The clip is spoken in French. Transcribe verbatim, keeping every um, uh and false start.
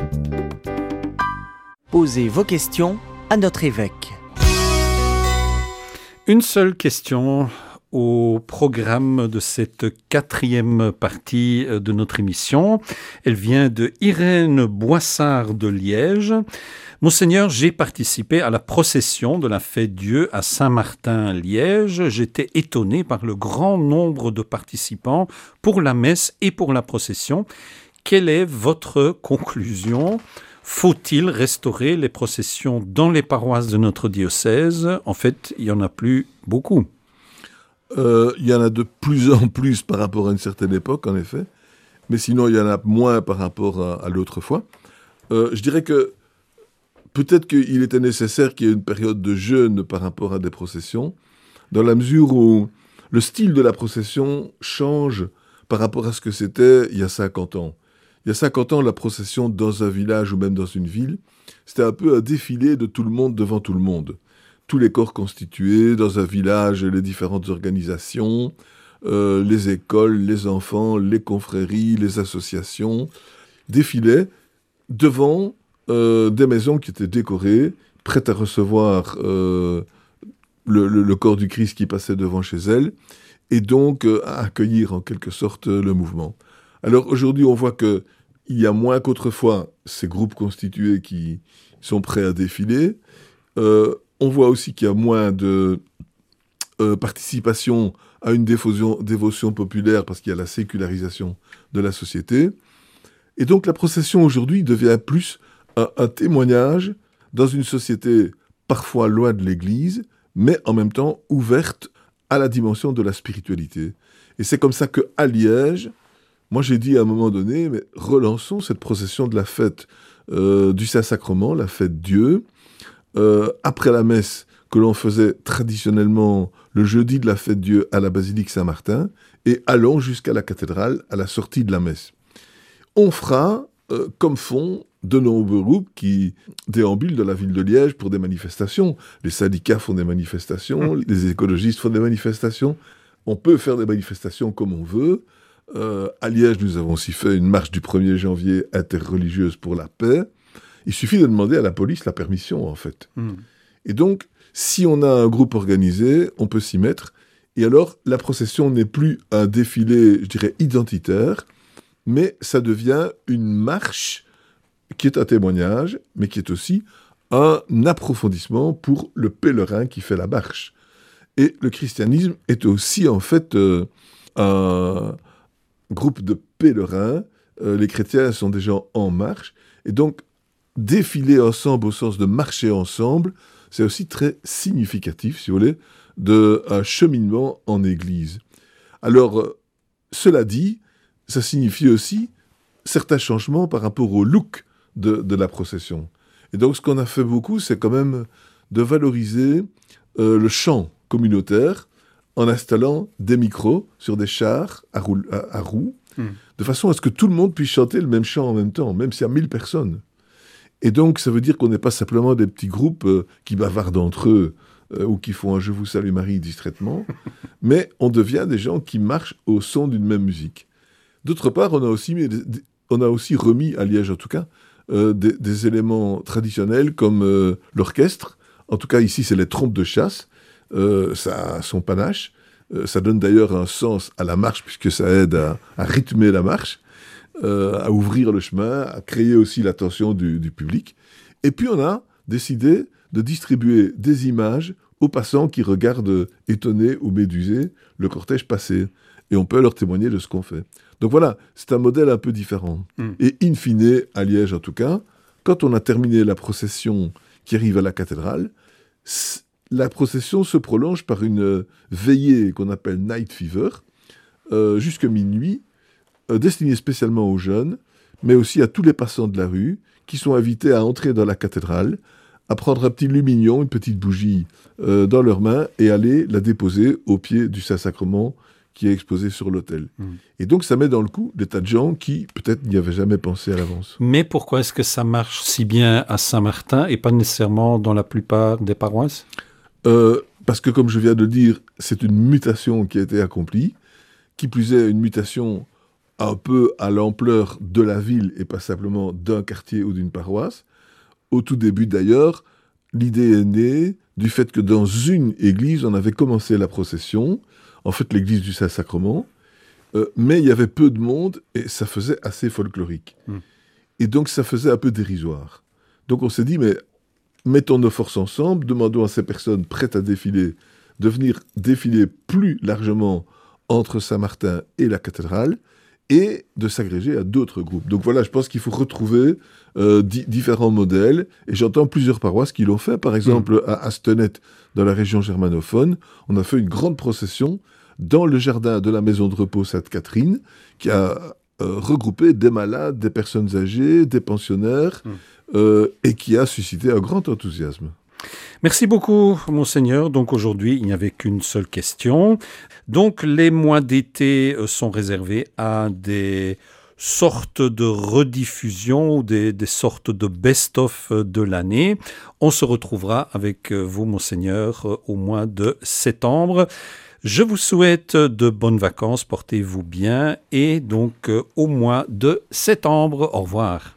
Posez vos questions à notre évêque. Une seule question au programme de cette quatrième partie de notre émission. Elle vient de Irène Boissard de Liège. Monseigneur, j'ai participé à la procession de la Fête-Dieu à Saint-Martin-Liège. J'étais étonné par le grand nombre de participants pour la messe et pour la procession. Quelle est votre conclusion ? Faut-il restaurer les processions dans les paroisses de notre diocèse ? En fait, il n'y en a plus beaucoup. Euh, il y en a de plus en plus par rapport à une certaine époque, en effet. Mais sinon, il y en a moins par rapport à, à l'autre fois. Euh, je dirais que peut-être qu'il était nécessaire qu'il y ait une période de jeûne par rapport à des processions, dans la mesure où le style de la procession change par rapport à ce que c'était il y a cinquante ans. Il y a cinquante ans, la procession dans un village ou même dans une ville, c'était un peu un défilé de tout le monde devant tout le monde. Tous les corps constitués, dans un village, les différentes organisations, euh, les écoles, les enfants, les confréries, les associations, défilaient devant euh, des maisons qui étaient décorées, prêtes à recevoir euh, le, le, le corps du Christ qui passait devant chez elles, et donc euh, à accueillir en quelque sorte le mouvement. Alors aujourd'hui, on voit que il y a moins qu'autrefois ces groupes constitués qui sont prêts à défiler. Euh, on voit aussi qu'il y a moins de euh, participation à une dévotion, dévotion populaire parce qu'il y a la sécularisation de la société. Et donc la procession aujourd'hui devient plus un, un témoignage dans une société parfois loin de l'Église, mais en même temps ouverte à la dimension de la spiritualité. Et c'est comme ça qu'à Liège, moi, j'ai dit à un moment donné, mais relançons cette procession de la fête euh, du Saint-Sacrement, la fête Dieu, euh, après la messe que l'on faisait traditionnellement le jeudi de la fête Dieu à la basilique Saint-Martin, et allons jusqu'à la cathédrale à la sortie de la messe. On fera, euh, comme font de nombreux groupes qui déambulent dans la ville de Liège pour des manifestations. Les syndicats font des manifestations, les écologistes font des manifestations. On peut faire des manifestations comme on veut. Euh, à Liège, nous avons aussi fait une marche du premier janvier interreligieuse pour la paix. Il suffit de demander à la police la permission, en fait. Mmh. Et donc, si on a un groupe organisé, on peut s'y mettre. Et alors, la procession n'est plus un défilé, je dirais, identitaire, mais ça devient une marche qui est un témoignage, mais qui est aussi un approfondissement pour le pèlerin qui fait la marche. Et le christianisme est aussi, en fait, euh, un groupe de pèlerins, euh, les chrétiens sont des gens en marche, et donc défiler ensemble au sens de marcher ensemble, c'est aussi très significatif, si vous voulez, d'un cheminement en Église. Alors, euh, cela dit, ça signifie aussi certains changements par rapport au look de, de la procession. Et donc, ce qu'on a fait beaucoup, c'est quand même de valoriser euh, le chant communautaire, en installant des micros sur des chars à, roue, à, à roues, mmh. de façon à ce que tout le monde puisse chanter le même chant en même temps, même s'il y a mille personnes. Et donc, ça veut dire qu'on n'est pas simplement des petits groupes euh, qui bavardent entre eux, euh, ou qui font un « Je vous salue Marie » distraitement, mais on devient des gens qui marchent au son d'une même musique. D'autre part, on a aussi, mis des, des, on a aussi remis, à Liège en tout cas, euh, des, des éléments traditionnels comme euh, l'orchestre. En tout cas, ici, c'est les trompes de chasse. Euh, ça a son panache, euh, ça donne d'ailleurs un sens à la marche puisque ça aide à, à rythmer la marche, euh, à ouvrir le chemin, à créer aussi l'attention du, du public. Et puis on a décidé de distribuer des images aux passants qui regardent étonnés ou médusés le cortège passer. Et on peut leur témoigner de ce qu'on fait. Donc voilà, c'est un modèle un peu différent. Mmh. Et in fine, à Liège en tout cas, quand on a terminé la procession qui arrive à la cathédrale, la procession se prolonge par une veillée qu'on appelle Night Fever, euh, jusque minuit, euh, destinée spécialement aux jeunes, mais aussi à tous les passants de la rue, qui sont invités à entrer dans la cathédrale, à prendre un petit lumignon, une petite bougie euh, dans leurs mains, et aller la déposer au pied du Saint-Sacrement qui est exposé sur l'autel. Mmh. Et donc ça met dans le coup des tas de gens qui peut-être n'y avaient jamais pensé à l'avance. Mais pourquoi est-ce que ça marche si bien à Saint-Martin et pas nécessairement dans la plupart des paroisses ? Euh, parce que, comme je viens de dire, c'est une mutation qui a été accomplie, qui plus est une mutation un peu à l'ampleur de la ville et pas simplement d'un quartier ou d'une paroisse. Au tout début d'ailleurs, l'idée est née du fait que dans une église, on avait commencé la procession, en fait l'église du Saint-Sacrement, euh, mais il y avait peu de monde et ça faisait assez folklorique. Mm. Et donc ça faisait un peu dérisoire. Donc on s'est dit, mais mettons nos forces ensemble, demandons à ces personnes prêtes à défiler de venir défiler plus largement entre Saint-Martin et la cathédrale et de s'agréger à d'autres groupes. Donc voilà, je pense qu'il faut retrouver euh, di- différents modèles et j'entends plusieurs paroisses qui l'ont fait. Par exemple, mmh. à Astenet, dans la région germanophone, on a fait une grande procession dans le jardin de la maison de repos Sainte-Catherine qui a euh, regroupé des malades, des personnes âgées, des pensionnaires mmh. euh, et qui a suscité un grand enthousiasme. Merci beaucoup, Monseigneur. Donc aujourd'hui, il n'y avait qu'une seule question. Donc les mois d'été sont réservés à des sortes de rediffusions, des, des sortes de best-of de l'année. On se retrouvera avec vous, Monseigneur, au mois de septembre. Je vous souhaite de bonnes vacances, portez-vous bien et donc au mois de septembre. Au revoir.